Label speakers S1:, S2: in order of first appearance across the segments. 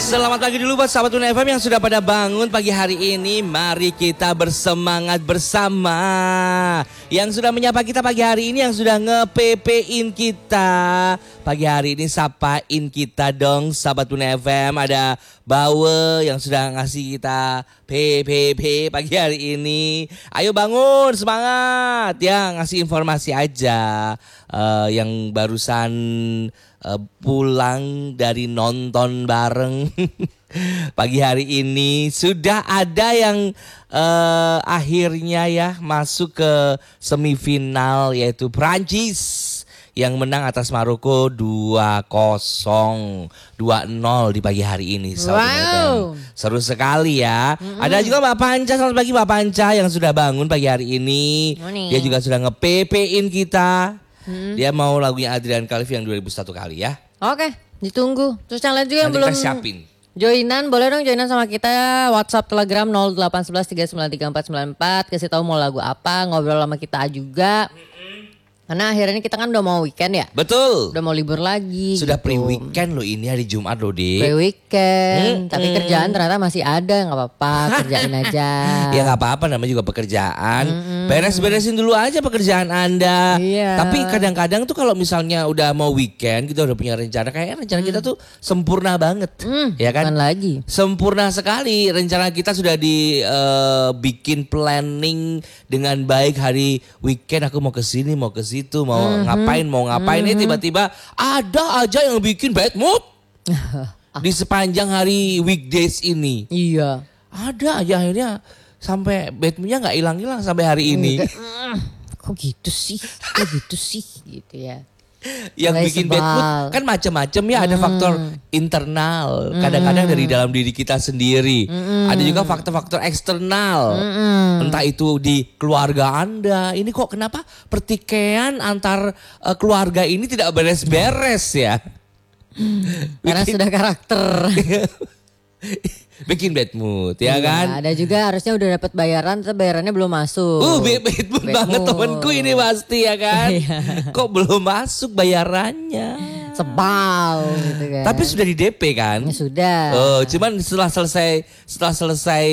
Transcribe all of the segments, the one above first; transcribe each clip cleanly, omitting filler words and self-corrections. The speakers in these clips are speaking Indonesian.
S1: Selamat pagi dulu buat sahabat Tuna FM yang sudah pada bangun pagi hari ini. Mari kita bersemangat bersama. Yang sudah menyapa kita pagi hari ini, yang sudah nge-PP-in kita pagi hari ini, sapain kita dong sahabat Tuna FM. Ada Bawe yang sudah ngasih kita PPP pagi hari ini. Ayo bangun, semangat ya, ngasih informasi aja. Yang barusan pulang dari nonton bareng pagi hari ini sudah ada yang akhirnya ya masuk ke semifinal, yaitu Prancis yang menang atas Maroko 2-0, 2-0 di pagi hari ini.
S2: Wow.
S1: Seru sekali ya. Ada juga Mbak Panca, selamat pagi Mbak Panca yang sudah bangun pagi hari ini.
S2: Morning.
S1: Dia juga sudah nge-PP-in kita. Dia mau lagunya Adrian Khalif yang 2001 kali ya.
S2: Oke, ditunggu. Terus yang lain juga yang
S1: Nanti
S2: belum
S1: kita siapin.
S2: joinan, boleh dong joinan sama kita. WhatsApp, Telegram 0811393494. Kasih tahu mau lagu apa, ngobrol sama kita juga. Karena akhirnya kita kan udah mau weekend ya.
S1: Betul.
S2: Udah mau libur lagi.
S1: Sudah
S2: gitu.
S1: pre-weekend loh, ini hari Jumat loh, Dik.
S2: Pre-weekend. Tapi kerjaan ternyata masih ada, nggak apa-apa, kerjain aja.
S1: Ya nggak apa-apa, namanya juga pekerjaan. Beres-beresin dulu aja pekerjaan Anda.
S2: Iya.
S1: Tapi kadang-kadang tuh kalau misalnya udah mau weekend, kita udah punya rencana, kayak rencana kita tuh sempurna banget. Ya kan?
S2: Bukan lagi.
S1: Sempurna sekali, rencana kita sudah dibikin planning dengan baik. Hari weekend aku mau ke sini, mau ke situ, mau ngapain. Tiba-tiba ada aja yang bikin bad mood di sepanjang hari weekdays ini.
S2: Iya.
S1: Ada aja akhirnya sampai bad moodnya nggak hilang-hilang sampai hari ini.
S2: Kok gitu sih? Gitu ya.
S1: Yang
S2: Mulai
S1: bikin bad mood
S2: sebal.
S1: kan macam-macam ya, ada faktor internal, kadang-kadang dari dalam diri kita sendiri. Ada juga faktor-faktor eksternal. Entah itu di keluarga Anda. Ini kok kenapa pertikaian antar keluarga ini tidak beres-beres ya?
S2: Karena sudah karakter.
S1: Bikin bad mood ya kan?
S2: Ada juga harusnya udah dapat bayaran, tapi bayarannya belum masuk.
S1: Bad mood banget
S2: mood.
S1: temanku ini pasti ya kan?
S2: Iya.
S1: Kok belum masuk bayarannya?
S2: Sebal gitu kan.
S1: Tapi sudah di DP kan?
S2: Ya sudah.
S1: Cuman setelah selesai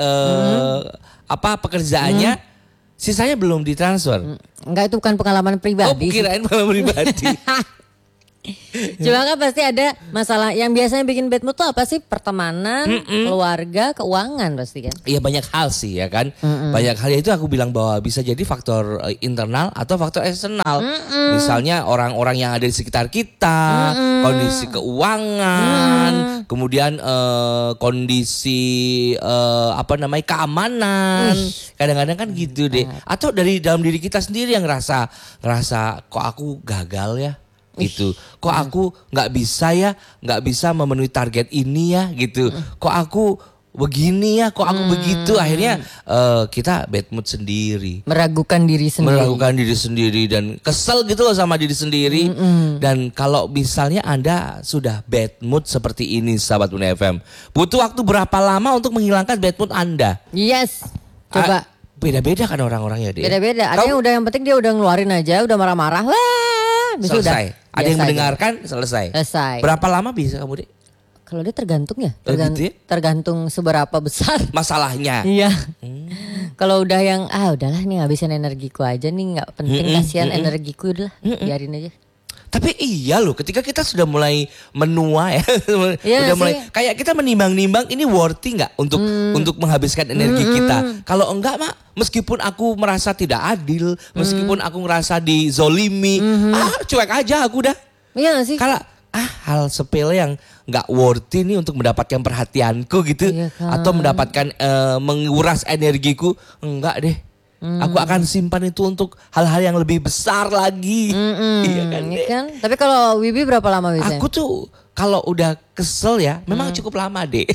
S1: pekerjaannya, sisanya belum ditransfer.
S2: Enggak, itu bukan pengalaman
S1: Oh,
S2: pribadi.
S1: kirain pengalaman pribadi.
S2: Cuma kan pasti ada masalah yang biasanya bikin bad mood tuh apa sih? Pertemanan, keluarga, keuangan pasti kan.
S1: Iya, banyak hal sih ya kan. Banyak hal ya, itu aku bilang bahwa bisa jadi faktor internal atau faktor eksternal. Misalnya orang-orang yang ada di sekitar kita, kondisi keuangan, kemudian kondisi keamanan. Kadang-kadang kan gitu deh. Atau dari dalam diri kita sendiri yang ngerasa kok aku gagal ya. Gitu, kok aku nggak bisa memenuhi target ini ya gitu, kok aku begini ya, kok aku begitu, akhirnya kita bad mood sendiri,
S2: Meragukan diri sendiri.
S1: Dan kesel gitu loh sama diri sendiri. Dan kalau misalnya Anda sudah bad mood seperti ini sahabat Tuna FM, butuh waktu berapa lama untuk menghilangkan bad mood Anda?
S2: Yes, coba.
S1: Beda-beda kan orang-orangnya deh.
S2: Beda-beda. Ada yang penting dia udah ngeluarin aja, udah marah-marah. Wah,
S1: selesai.
S2: Udah,
S1: ada yang
S2: biasa
S1: mendengarkan selesai. Berapa lama bisa kamu deh?
S2: Kalau dia tergantung ya,
S1: gitu ya?
S2: tergantung seberapa besar
S1: Masalahnya.
S2: Iya. Kalau udah yang udahlah nih ngabisin energiku aja nih, nggak penting, kasihan energiku, udahlah biarin aja.
S1: Tapi iya loh, ketika kita sudah mulai menua ya,
S2: Iya
S1: udah mulai kayak kita menimbang-nimbang ini worthy nggak untuk menghabiskan energi kita. Kalau enggak mak, meskipun aku merasa tidak adil, meskipun aku merasa dizolimi, cuek aja aku dah.
S2: Iya gak sih?
S1: Kalau hal sepele yang nggak worthy nih untuk mendapatkan perhatianku gitu,
S2: Iya kan.
S1: atau mendapatkan menguras energiku, enggak deh. Aku akan simpan itu untuk hal-hal yang lebih besar lagi. Iya kan,
S2: Iya kan? Tapi kalau Wibi berapa lama biasanya?
S1: Aku tuh kalau udah kesel ya, memang cukup lama deh.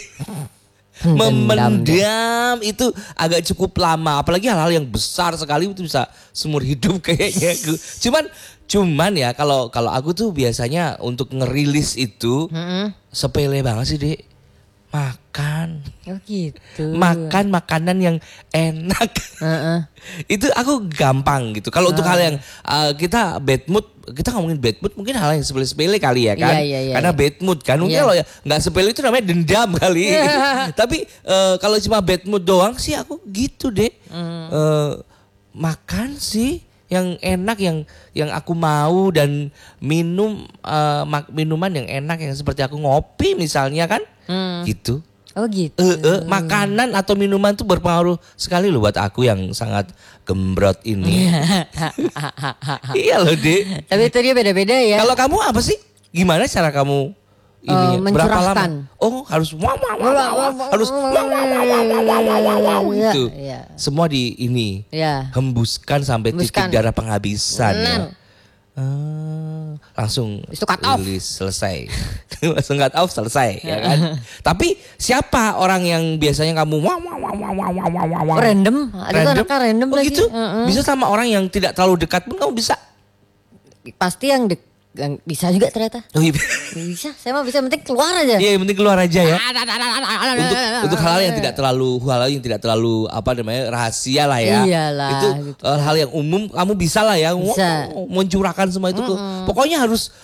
S1: Memendam itu agak cukup lama, apalagi hal-hal yang besar sekali itu bisa seumur hidup kayaknya. Cuman ya kalau aku tuh biasanya untuk ngerilis itu sepele banget sih, Dek. Makan.
S2: Oh gitu.
S1: Makan makanan yang enak. Itu aku gampang gitu. Kalau untuk hal yang kita bad mood, kita ngomongin bad mood mungkin hal yang sepele-sepele kali ya kan.
S2: Iya,
S1: Karena bad mood kan. Mungkin kalau ya nggak sepele itu namanya dendam kali. Tapi kalau cuma bad mood doang sih aku gitu deh. Makan sih yang enak yang aku mau dan minum minuman yang enak yang seperti aku ngopi misalnya kan. Gitu.
S2: Oh gitu.
S1: Makanan atau minuman tuh berpengaruh sekali loh buat aku yang sangat gembrot ini. Iya loh, Dek.
S2: Tapi itu dia beda-beda ya.
S1: Kalau kamu apa sih? Gimana cara kamu ini berapa lama? Oh, harus harus gitu. Semua di ini. Hembuskan sampai titik darah penghabisan ya. Langsung
S2: itu cut off.
S1: Selesai. Langsung cut off selesai ya kan. Tapi siapa orang yang biasanya kamu
S2: random? Ada tuh random lagi.
S1: Gitu. Bisa sama orang yang tidak terlalu dekat pun kamu bisa.
S2: Pasti yang bisa juga ternyata.
S1: Oh, iya.
S2: Bisa, saya mah bisa, penting keluar aja.
S1: Iya, penting keluar aja ya. Untuk hal-hal yang tidak terlalu apa namanya rahasia lah ya.
S2: Iyalah.
S1: Itu gitu. Hal yang umum kamu bisa lah ya.
S2: Bisa.
S1: Mencurahkan semua itu. Pokoknya harus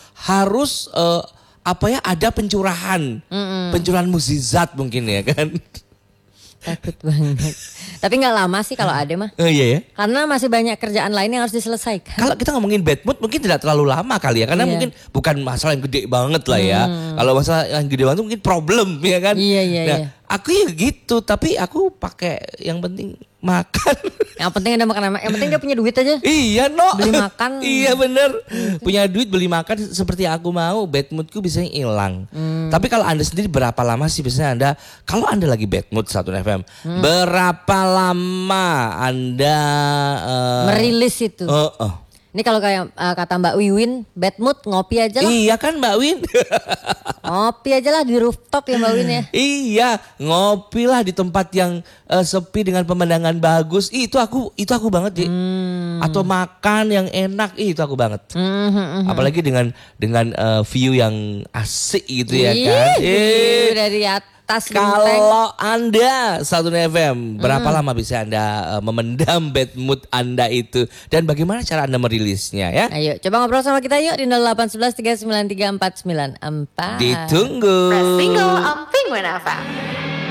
S1: ada pencurahan. Pencurahan mukjizat mungkin ya kan.
S2: Takut banget. Tapi gak lama sih kalau ada mah.
S1: Iya ya.
S2: Karena masih banyak kerjaan lain yang harus diselesaikan.
S1: Kalau kita ngomongin bad mood mungkin tidak terlalu lama kali ya. Karena mungkin bukan masalah yang gede banget lah ya. Kalau masalah yang gede banget mungkin problem ya kan.
S2: Iya.
S1: Aku ya gitu. Tapi aku pakai yang penting makan.
S2: Yang penting ada makanan. Yang penting dia punya duit aja.
S1: Iya
S2: beli makan.
S1: Iya bener. Punya duit beli makan seperti aku mau. Bad moodku bisa hilang. Tapi kalau Anda sendiri berapa lama sih biasanya Anda. Kalau Anda lagi bad mood Satu FM. Berapa lama Anda
S2: merilis itu. Ini kalau kayak kata Mbak Wiwin, bad mood ngopi aja lah.
S1: Iya kan Mbak Win.
S2: Ngopi aja lah di rooftop ya Mbak Win ya.
S1: Iya, ngopi lah di tempat yang sepi dengan pemandangan bagus. Itu aku banget Dik. Atau makan yang enak, itu aku banget. Apalagi dengan view yang asik gitu ya kan.
S2: Dari atas.
S1: Kalau Anda Satu FM, berapa lama bisa Anda memendam bad mood Anda itu? Dan bagaimana cara Anda merilisnya ya?
S2: Ayo coba ngobrol sama kita yuk di 0811 393 494.
S1: Ditunggu.
S3: Press single on Penguin FM.